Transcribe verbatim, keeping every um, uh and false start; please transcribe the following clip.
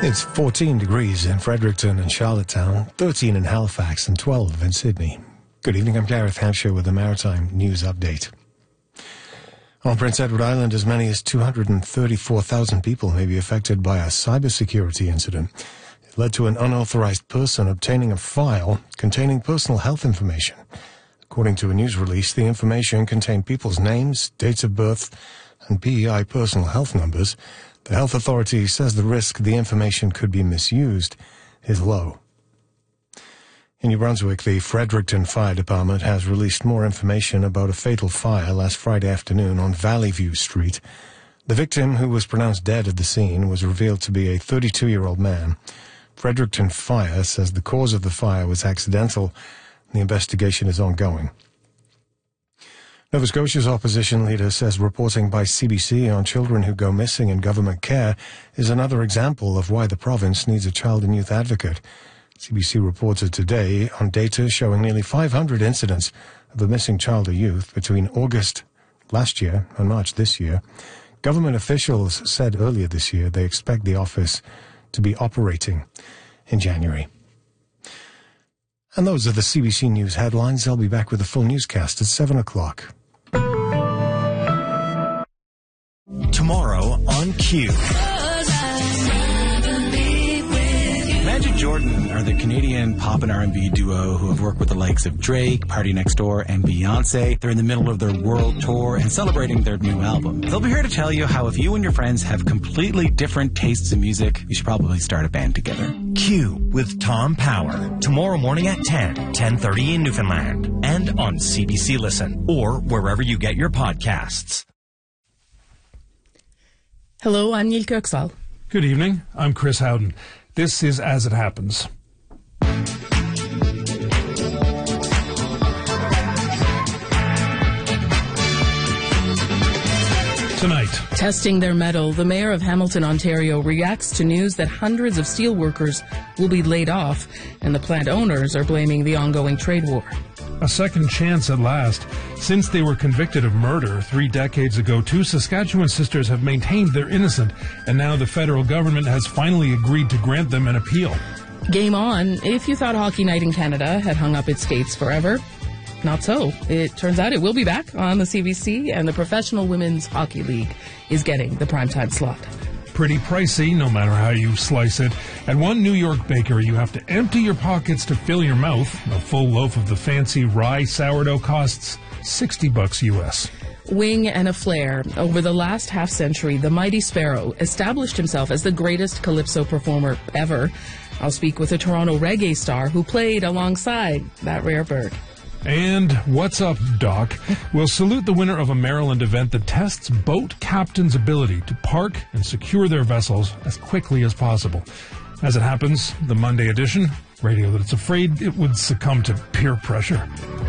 It's fourteen degrees in Fredericton and Charlottetown, thirteen in Halifax and twelve in Sydney. Good evening, I'm Gareth Hampshire with the Maritime News Update. On Prince Edward Island, as many as two hundred thirty-four thousand people may be affected by a cybersecurity incident. It led to an unauthorized person obtaining a file containing personal health information. According to a news release, the information contained people's names, dates of birth, and P E I personal health numbers. The health authority says the risk the information could be misused is low. In New Brunswick, the Fredericton Fire Department has released more information about a fatal fire last Friday afternoon on Valley View Street. The victim, who was pronounced dead at the scene, was revealed to be a thirty-two-year-old man. Fredericton Fire says the cause of the fire was accidental, and the investigation is ongoing. Nova Scotia's opposition leader says reporting by C B C on children who go missing in government care is another example of why the province needs a child and youth advocate. C B C reported today on data showing nearly five hundred incidents of a missing child or youth between August last year and March this year. Government officials said earlier this year they expect the office to be operating in January. And those are the C B C News headlines. I'll be back with a full newscast at seven o'clock. Tomorrow on Q. Magic Jordan are the Canadian pop and R and B duo who have worked with the likes of Drake, Party Next Door, and Beyonce. They're in the middle of their world tour and celebrating their new album. They'll be here to tell you how if you and your friends have completely different tastes in music, you should probably start a band together. Q with Tom Power. Tomorrow morning at ten, ten thirty in Newfoundland. And on C B C Listen or wherever you get your podcasts. Hello, I'm Neil Kirksall. Good evening. I'm Chris Howden. This is As It Happens. Tonight. Testing their mettle, the mayor of Hamilton, Ontario reacts to news that hundreds of steel workers will be laid off, and the plant owners are blaming the ongoing trade war. A second chance at last. Since they were convicted of murder three decades ago, two Saskatchewan sisters have maintained they're innocent, and now the federal government has finally agreed to grant them an appeal. Game on. If you thought Hockey Night in Canada had hung up its skates forever, not so. It turns out it will be back on the C B C, and the Professional Women's Hockey League is getting the primetime slot. Pretty pricey, no matter how you slice it. At one New York bakery, you have to empty your pockets to fill your mouth. A full loaf of the fancy rye sourdough costs sixty bucks U S. Wing and a flair. Over the last half century, the Mighty Sparrow established himself as the greatest calypso performer ever. I'll speak with a Toronto reggae star who played alongside that rare bird. And what's up, Doc? We'll salute the winner of a Maryland event that tests boat captains' ability to park and secure their vessels as quickly as possible. As it happens, the Monday edition, radio that's afraid it would succumb to peer pressure.